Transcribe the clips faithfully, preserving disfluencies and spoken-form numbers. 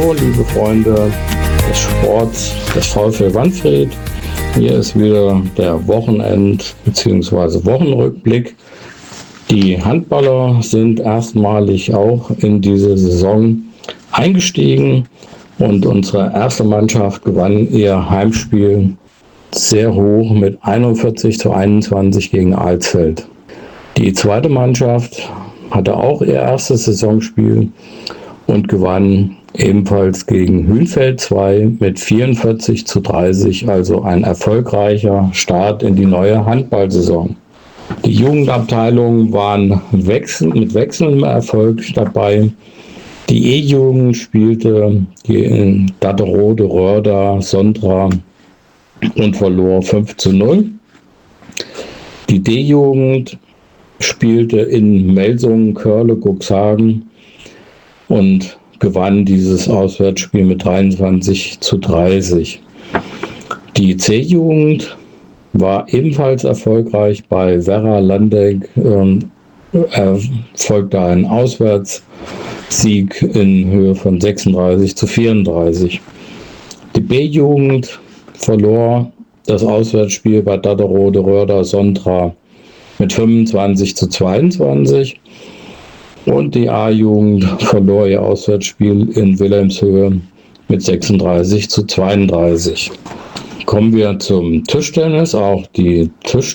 Hallo, liebe Freunde des Sports des VfL Wanfried. Hier ist wieder der Wochenend- bzw. Wochenrückblick. Die Handballer sind erstmalig auch in diese Saison eingestiegen und unsere erste Mannschaft gewann ihr Heimspiel sehr hoch mit einundvierzig zu einundzwanzig gegen Alsfeld. Die zweite Mannschaft hatte auch ihr erstes Saisonspiel und gewann ebenfalls gegen Hünfeld zwei mit vierundvierzig zu dreißig, also ein erfolgreicher Start in die neue Handballsaison. Die Jugendabteilungen waren wechsel- mit wechselndem Erfolg dabei. Die E-Jugend spielte in Datterode, Rörda, Sondra und verlor fünf zu null. Die D-Jugend spielte in Melsungen, Körle, Cuxhagen und gewann dieses Auswärtsspiel mit dreiundzwanzig zu dreißig. Die C-Jugend war ebenfalls erfolgreich. Bei Werra Landeck ähm, erfolgte ein Auswärtssieg in Höhe von sechsunddreißig zu vierunddreißig. Die B-Jugend verlor das Auswärtsspiel bei Datterode, Rörda, Sondra mit fünfundzwanzig zu zweiundzwanzig. Und die A-Jugend verlor ihr Auswärtsspiel in Wilhelmshöhe mit sechsunddreißig zu zweiunddreißig. Kommen wir zum Tischtennis. Auch die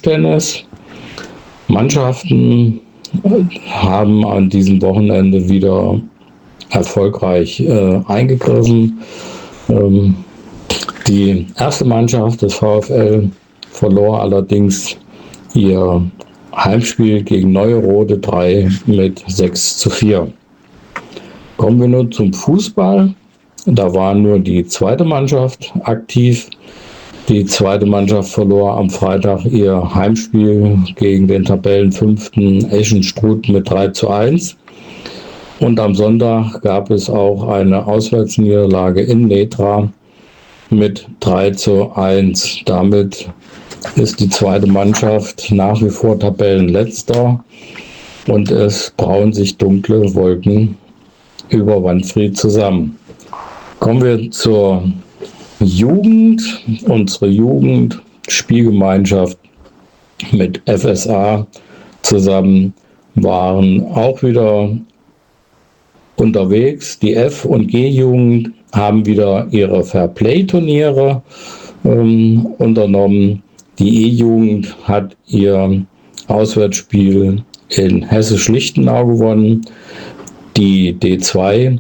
Tischtennis-Mannschaften haben an diesem Wochenende wieder erfolgreich äh, eingegriffen. Ähm, die erste Mannschaft des VfL verlor allerdings ihr Heimspiel gegen Neuerode drei mit sechs zu vier. Kommen wir nun zum Fußball. Da war nur die zweite Mannschaft aktiv. Die zweite Mannschaft verlor am Freitag ihr Heimspiel gegen den Tabellenfünften Eschenstruth mit drei zu eins. Und am Sonntag gab es auch eine Auswärtsniederlage in Netra mit drei zu eins. Damit ist die zweite Mannschaft nach wie vor Tabellenletzter und es brauen sich dunkle Wolken über Wanfried zusammen. Kommen wir zur Jugend. Unsere Jugendspielgemeinschaft mit F S A zusammen waren auch wieder unterwegs. Die F- und G-Jugend haben wieder ihre Fairplay-Turniere ähm, unternommen. Die E-Jugend hat ihr Auswärtsspiel in Hessisch-Lichtenau gewonnen. Die D zwei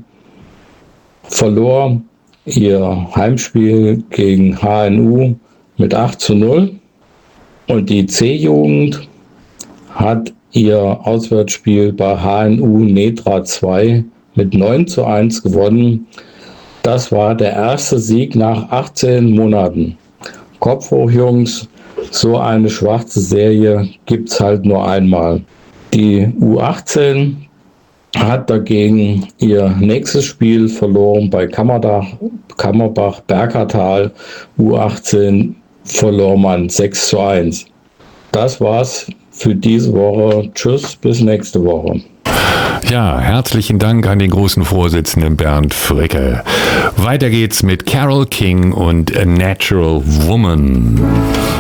verlor ihr Heimspiel gegen H N U mit acht zu null. Und die C-Jugend hat ihr Auswärtsspiel bei H N U Netra zwei mit neun zu eins gewonnen. Das war der erste Sieg nach achtzehn Monaten. Kopf hoch, Jungs! So eine schwarze Serie gibt es halt nur einmal. Die U achtzehn hat dagegen ihr nächstes Spiel verloren bei Kammerdach, Kammerbach, Bergertal. U achtzehn verlor man sechs zu eins. Das war's für diese Woche. Tschüss, bis nächste Woche. Ja, herzlichen Dank an den großen Vorsitzenden Bernd Fricke. Weiter geht's mit Carole King und A Natural Woman.